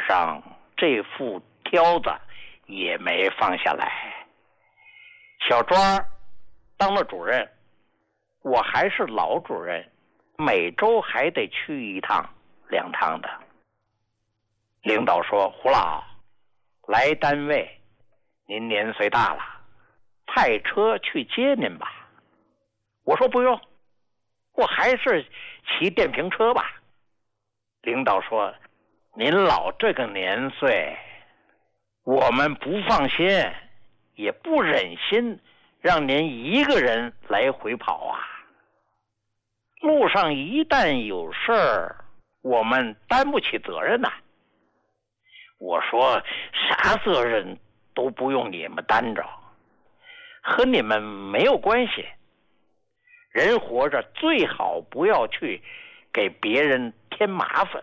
上这副挑子也没放下来。小庄当了主任，我还是老主任，每周还得去1趟2趟的。领导说：“胡老，来单位，您年岁大了，派车去接您吧。”我说：“不用，我还是骑电瓶车吧。”领导说：“您老这个年岁，我们不放心，也不忍心让您一个人来回跑啊。路上一旦有事儿，我们担不起责任呐。”我说：“啥责任都不用你们担着，和你们没有关系。人活着最好不要去给别人添麻烦。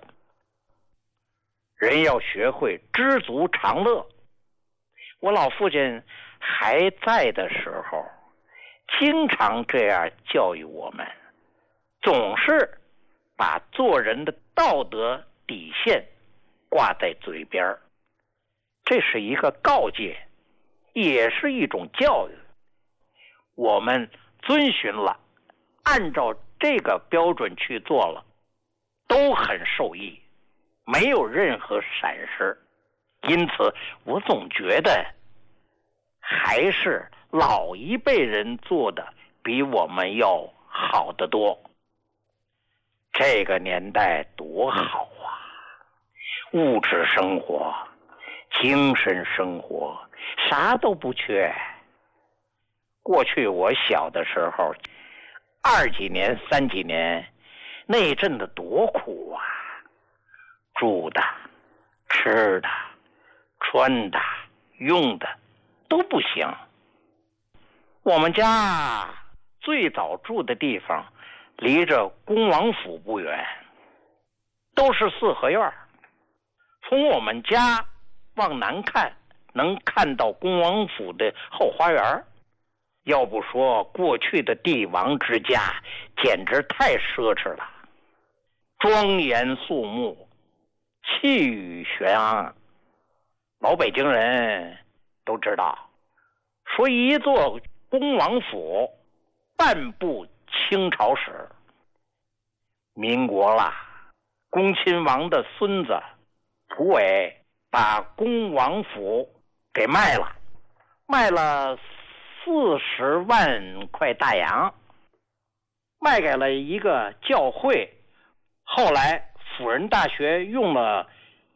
人要学会知足常乐。我老父亲还在的时候，经常这样教育我们，总是把做人的道德底线挂在嘴边，这是一个告诫，也是一种教育。我们遵循了，按照这个标准去做了，都很受益，没有任何闪失。因此我总觉得还是老一辈人做的比我们要好得多。这个年代多好啊，物质生活、精神生活啥都不缺。过去我小的时候，20几年、30几年，那阵子多苦啊！住的、吃的、穿的、用的都不行。我们家最早住的地方离着恭王府不远，都是4合院。从我们家往南看，能看到恭王府的后花园。要不说过去的帝王之家简直太奢侈了，庄严肃穆，气宇轩昂。老北京人都知道，说一座恭王府半部清朝史。民国了，恭亲王的孙子蒲伟把恭王府给卖了，卖了40万块大洋，卖给了一个教会。后来辅仁大学用了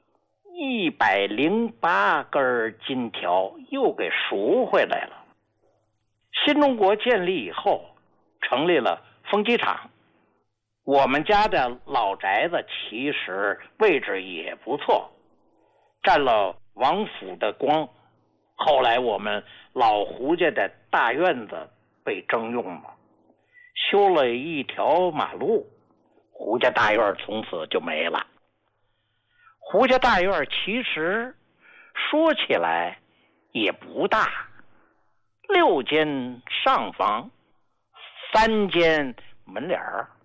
108根金条又给赎回来了。新中国建立以后，成立了风机厂。我们家的老宅子其实位置也不错，占了王府的光。后来我们老胡家的大院子被征用了，修了一条马路，胡家大院从此就没了。胡家大院其实说起来也不大，6间上房，3间门脸儿。